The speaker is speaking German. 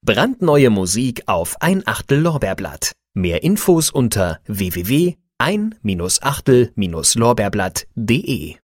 Brandneue Musik auf ein Achtel Lorbeerblatt. Mehr Infos unter www.ein-achtel-lorbeerblatt.de